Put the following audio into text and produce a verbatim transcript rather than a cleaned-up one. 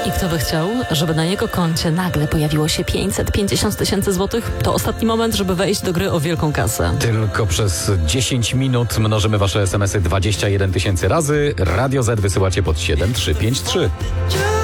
I kto by chciał, żeby na jego koncie nagle pojawiło się pięćset pięćdziesiąt tysięcy złotych? To ostatni moment, żeby wejść do gry o wielką kasę. Tylko przez dziesięć minut mnożymy wasze es em esy dwadzieścia jeden tysięcy razy. Radio Z wysyłacie pod siedem trzy pięć trzy.